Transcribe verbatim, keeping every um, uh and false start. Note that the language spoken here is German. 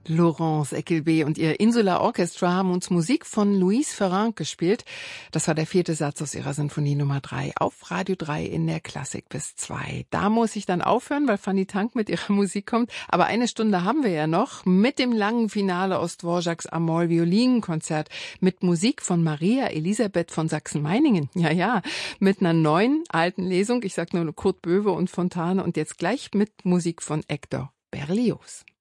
Laurence Eckelby und ihr Insula Orchestra haben uns Musik von Louise Ferrand gespielt. Das war der vierte Satz aus ihrer Sinfonie Nummer drei auf Radio drei in der Klassik bis zwei. Da muss ich dann aufhören, weil Fanny Tank mit ihrer Musik kommt. Aber eine Stunde haben wir ja noch mit dem langen Finale aus Dvořáks Amol-Violinkonzert mit Musik von Maria Elisabeth von Sachsen-Meiningen. Ja, ja, mit einer neuen alten Lesung. Ich sag nur Kurt Böwe und Fontane und jetzt gleich mit Musik von Hector Berlioz.